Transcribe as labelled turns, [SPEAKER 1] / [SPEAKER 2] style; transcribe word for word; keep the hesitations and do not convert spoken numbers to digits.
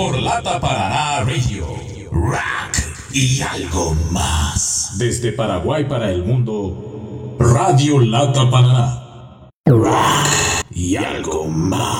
[SPEAKER 1] Por Lata Paraná Radio. Rock y algo más. Desde Paraguay para el mundo, Radio Lata Paraná. Rock y algo más.